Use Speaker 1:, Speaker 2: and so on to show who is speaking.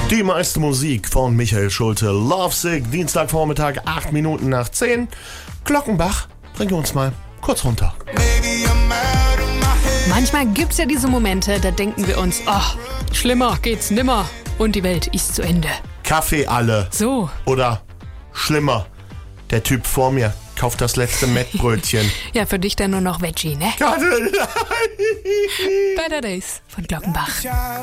Speaker 1: Die meiste Musik von Michael Schulte. Lovesick, Dienstagvormittag, 8 Minuten nach 10. Glockenbach, bring uns mal kurz runter.
Speaker 2: Manchmal gibt's ja diese Momente, da denken wir uns, ach, schlimmer geht's nimmer und die Welt ist zu Ende.
Speaker 1: Kaffee alle.
Speaker 2: So.
Speaker 1: Oder schlimmer, der Typ vor mir kauft das letzte Mettbrötchen.
Speaker 2: Ja, für dich dann nur noch Veggie, ne?
Speaker 1: Gott,
Speaker 2: Better Days von Glockenbach.